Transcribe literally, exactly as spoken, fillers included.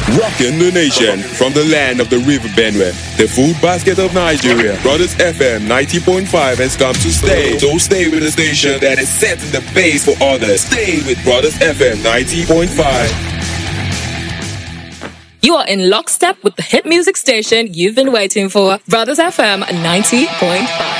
Rocking the nation from the land of the River Benue, the food basket of Nigeria. Brothers F M ninety point five has come to stay. So stay with the station that is setting the pace for others. Stay with Brothers F M ninety point five. You are in lockstep with the hit music station you've been waiting for. Brothers F M ninety point five.